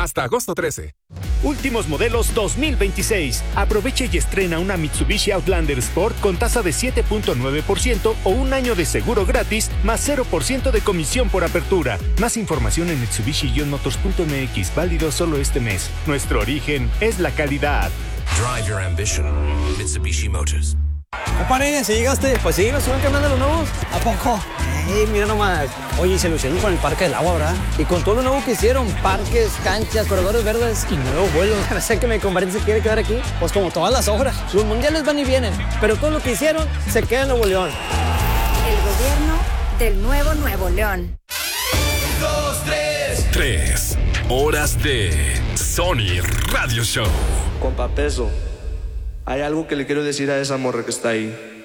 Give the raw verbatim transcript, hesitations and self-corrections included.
Hasta agosto trece. Últimos modelos dos mil veintiséis. Aproveche y estrena una Mitsubishi Outlander Sport con tasa de siete punto nueve por ciento o un año de seguro gratis más cero por ciento de comisión por apertura. Más información en mitsubishi motors punto m x. Válido solo este mes. Nuestro origen es la calidad. Drive your ambition. Mitsubishi Motors. Compadre, ¿sí llegaste? Pues sí, me suben cambiando los nuevos. ¿A poco? Ey, mira nomás. Oye, se lucieron con el Parque del Agua, ¿verdad? Y con todo lo nuevo que hicieron, parques, canchas, corredores verdes y nuevos vuelos. No sé que mi compadre se quiere quedar aquí. Pues como todas las obras. Los mundiales van y vienen, pero todo lo que hicieron se queda en Nuevo León. El gobierno del nuevo Nuevo León. Dos, tres. Tres horas de Sony Radio Show. Compa Peso, hay algo que le quiero decir a esa morra que está ahí.